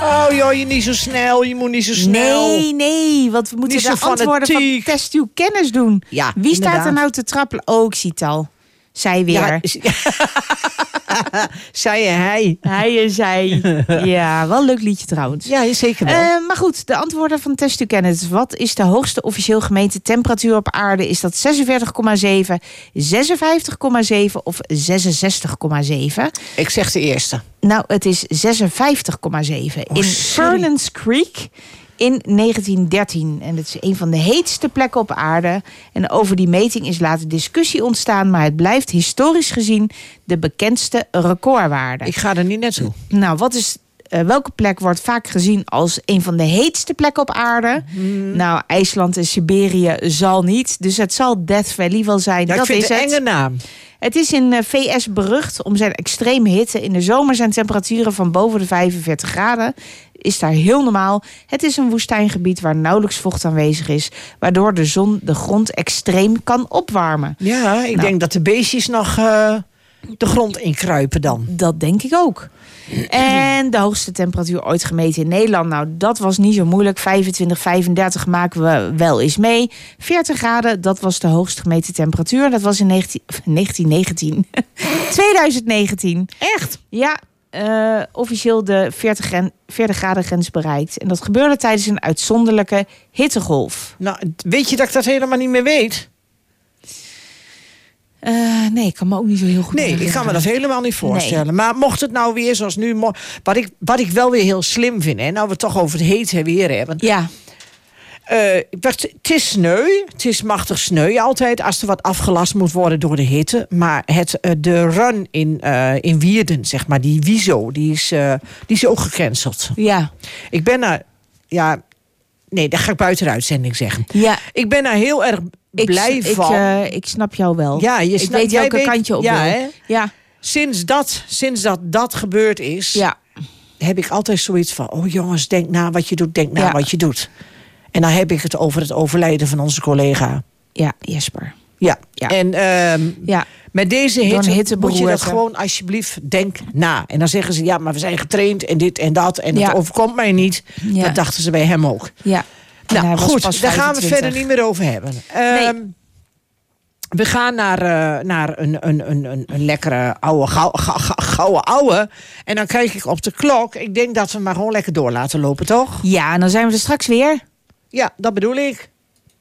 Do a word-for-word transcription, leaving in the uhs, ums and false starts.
Oh joh, je niet zo snel. Je moet niet zo snel. Nee, nee, want we moeten Niet de zo antwoorden fanatiek. van Test uw kennis doen. Ja, Wie staat inderdaad. er nou te trappelen? Oh, ik zie het al. Zij weer. Ja, is- Zei je hij? Hij en zij. Ja, wel een leuk liedje trouwens. Ja, zeker wel. Uh, maar goed, de antwoorden van Test uw kennis. Wat is de hoogste officieel gemeten temperatuur op aarde? Is dat zesenveertig komma zeven, zesenvijftig komma zeven of zesenzestig komma zeven? Ik zeg de eerste. Nou, het is zesenvijftig komma zeven. Oh, in sorry. Fernandes Creek in negentien dertien. En het is een van de heetste plekken op aarde. En over die meting is later discussie ontstaan, maar het blijft historisch gezien de bekendste recordwaarde. Ik ga er niet naartoe. Nou, wat is, uh, welke plek wordt vaak gezien als een van de heetste plekken op aarde? Hmm. Nou, IJsland en Siberië zal niet. Dus het zal Death Valley wel zijn. Ja, ik dat vind is het een het. enge naam. Het is in de V S berucht om zijn extreme hitte. In de zomer zijn temperaturen van boven de vijfenveertig graden. Is daar heel normaal. Het is een woestijngebied waar nauwelijks vocht aanwezig is, waardoor de zon de grond extreem kan opwarmen. Ja, ik Nou. denk dat de beestjes nog uh, de grond inkruipen dan. Dat denk ik ook. En de hoogste temperatuur ooit gemeten in Nederland. Nou, dat was niet zo moeilijk. vijfentwintig, vijfendertig maken we wel eens mee. veertig graden, dat was de hoogst gemeten temperatuur. Dat was in negentien, negentien negentien. twintig negentien. Echt? Ja, uh, officieel de veertig, gren, veertig graden grens bereikt. En dat gebeurde tijdens een uitzonderlijke hittegolf. Nou, weet je dat ik dat helemaal niet meer weet? Uh, nee, ik kan me ook niet zo heel goed Nee, ik herinneren. kan me dat helemaal niet voorstellen. Nee. Maar mocht het nou weer zoals nu... mo- Wat ik, wat ik wel weer heel slim vind, hè, nou we het toch over het hete weer hebben. Ja, Uh, het is sneu, het is machtig sneu altijd als er wat afgelast moet worden door de hitte. Maar het, uh, de run in, uh, in Wierden, zeg maar, die Wieso, die is, uh, die is ook gecanceld. ja, Ik ben daar, ja, nee, dat ga ik buiten de uitzending zeggen. ja. Ik ben daar heel erg blij ik, van. Ik, uh, ik snap jou wel. Ja, je ik snap- weet jij welke weet- kant je op ja, wil. hè? Ja, Sinds dat, sinds dat dat gebeurd is, ja, heb ik altijd zoiets van... oh jongens, denk na wat je doet, denk na Ja. wat je doet. En dan heb ik het over het overlijden van onze collega. ja, Jesper. Ja, Ja. en um, Ja, met deze Door een hitte, hitte moet je dat beroerte. gewoon alsjeblieft denk na. En dan zeggen ze, ja, maar we zijn getraind en dit en dat. En Ja. dat overkomt mij niet. Ja. Dat dachten ze bij hem ook. ja. En Nou hij was goed, pas daar gaan we het vijfentwintig. verder niet meer over hebben. Nee. Um, we gaan naar, uh, naar een, een, een, een, een lekkere oude, gauw, gauw, gauw, gouden ouwe. En dan kijk ik op de klok. Ik denk dat we maar gewoon lekker door laten lopen, toch? Ja, en dan zijn we er straks weer. Ja, dat bedoel ik.